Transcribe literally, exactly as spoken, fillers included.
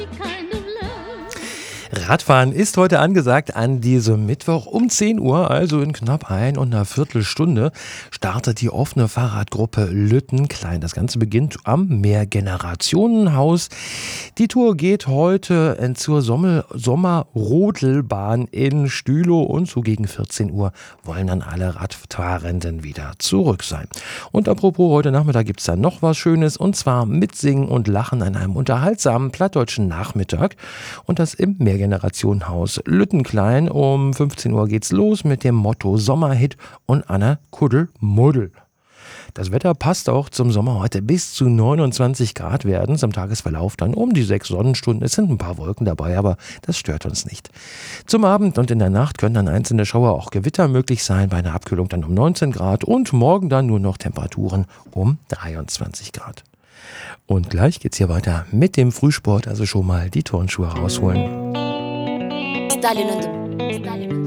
Radfahren ist heute angesagt an diesem Mittwoch um zehn Uhr, also in knapp ein und einer Viertelstunde, startet die offene Fahrradgruppe Lüttenklein. Das Ganze beginnt am Mehrgenerationenhaus. Die Tour geht heute zur Sommel- Sommerrodelbahn in Stülow und so gegen vierzehn Uhr wollen dann alle Radfahrenden wieder zurück sein. Und apropos, heute Nachmittag gibt es dann noch was Schönes, und zwar Mitsingen und Lachen an einem unterhaltsamen plattdeutschen Nachmittag, und das im Mehrgenerationenhaus Lüttenklein. Um fünfzehn Uhr geht's los mit dem Motto Sommerhit und Anna Kuddelmuddel. Das Wetter passt auch zum Sommer heute. Bis zu neunundzwanzig Grad werden es am Tagesverlauf dann um die sechs Sonnenstunden. Es sind ein paar Wolken dabei, aber das stört uns nicht. Zum Abend und in der Nacht können dann einzelne Schauer, auch Gewitter möglich sein, bei einer Abkühlung dann um neunzehn Grad und morgen dann nur noch Temperaturen um dreiundzwanzig Grad. Und gleich geht's hier weiter mit dem Frühsport, also schon mal die Turnschuhe rausholen. Stalin und